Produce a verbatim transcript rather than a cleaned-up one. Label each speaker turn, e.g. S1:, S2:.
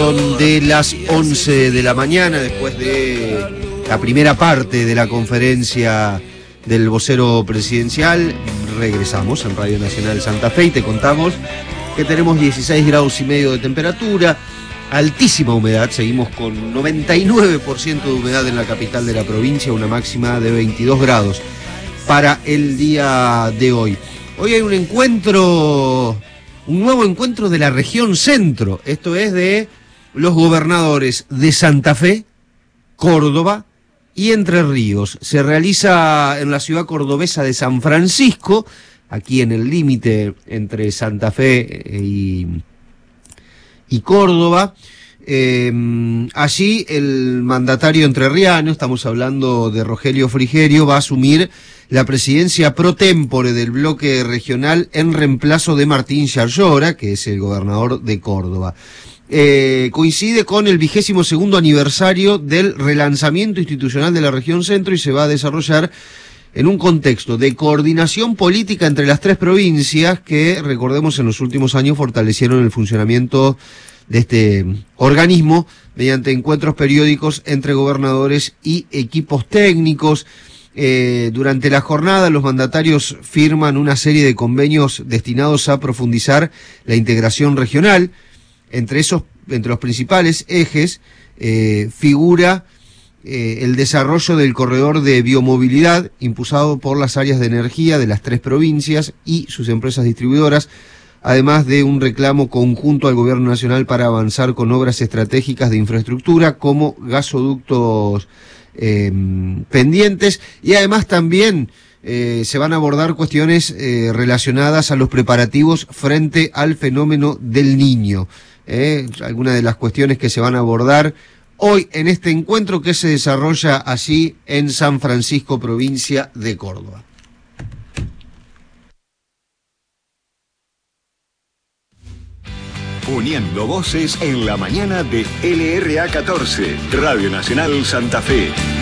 S1: Son de las once de la mañana, después de la primera parte de la conferencia del vocero presidencial. Regresamos en Radio Nacional Santa Fe y te contamos que tenemos dieciséis grados y medio de temperatura, altísima humedad, seguimos con noventa y nueve por ciento de humedad en la capital de la provincia, una máxima de veintidós grados para el día de hoy. Hoy hay un encuentro, un nuevo encuentro de la región centro, esto es de los gobernadores de Santa Fe, Córdoba y Entre Ríos. Se realiza en la ciudad cordobesa de San Francisco, aquí en el límite entre Santa Fe y, y Córdoba. Eh, allí el mandatario entrerriano, estamos hablando de Rogelio Frigerio, va a asumir la presidencia pro tempore del bloque regional en reemplazo de Martín Yarlora, que es el gobernador de Córdoba. Eh, coincide con el vigésimo segundo aniversario del relanzamiento institucional de la región centro y se va a desarrollar en un contexto de coordinación política entre las tres provincias que, recordemos, en los últimos años fortalecieron el funcionamiento de este organismo mediante encuentros periódicos entre gobernadores y equipos técnicos. Eh, durante la jornada los mandatarios firman una serie de convenios destinados a profundizar la integración regional. Entre esos, entre los principales ejes, eh, figura eh, el desarrollo del corredor de biomovilidad impulsado por las áreas de energía de las tres provincias y sus empresas distribuidoras, además de un reclamo conjunto al gobierno nacional para avanzar con obras estratégicas de infraestructura como gasoductos eh, pendientes, y además también eh, se van a abordar cuestiones eh, relacionadas a los preparativos frente al fenómeno del Niño. Eh, algunas de las cuestiones que se van a abordar hoy en este encuentro que se desarrolla allí en San Francisco, provincia de Córdoba.
S2: Uniendo voces en la mañana de L R A catorce, Radio Nacional Santa Fe.